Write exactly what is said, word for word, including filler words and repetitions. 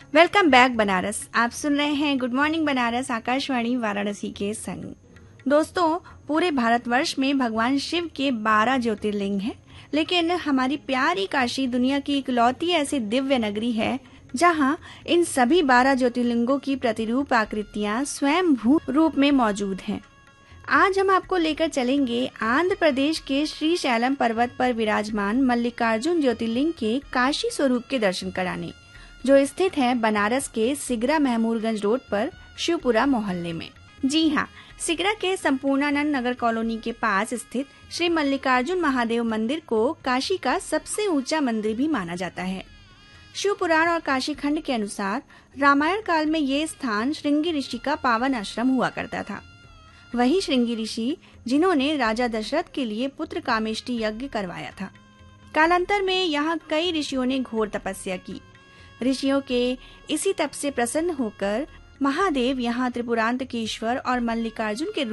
Welcome back Banaras. आप सुन रहे हैं गुड मॉर्निंग बनारस आकाशवाणी वाराणसी के संग। दोस्तों, पूरे भारतवर्ष में भगवान शिव के बारह ज्योतिर्लिंग हैं, लेकिन हमारी प्यारी काशी दुनिया की इकलौती ऐसी दिव्य नगरी है जहां इन सभी बारह ज्योतिर्लिंगों की प्रतिरूप आकृतियां स्वयं भू रूप में मौजूद हैं। आज हम आपको लेकर चलेंगे आंध्र प्रदेश के श्री शैलम पर्वत पर विराजमान मल्लिकार्जुन ज्योतिर्लिंग के काशी स्वरूप के दर्शन कराने, जो स्थित है बनारस के सिगरा महमूदगंज रोड पर शिवपुरा मोहल्ले में। जी हाँ, सिगरा के संपूर्णानंद नगर कॉलोनी के पास स्थित श्री मल्लिकार्जुन महादेव मंदिर को काशी का सबसे ऊंचा मंदिर भी माना जाता है। शिव पुराण और काशी खंड के अनुसार रामायण काल में ये स्थान श्रृंगी ऋषि का पावन आश्रम हुआ करता था। वही श्रृंगी ऋषि जिन्होंने राजा दशरथ के लिए पुत्र कामेष्टि यज्ञ करवाया था। कालांतर में यहाँ कई ऋषियों ने घोर तपस्या की। ऋषियों के इसी तप से प्रसन्न होकर महादेव यहाँ त्रिपुरांतकेश्वर और मल्लिकार्जुन के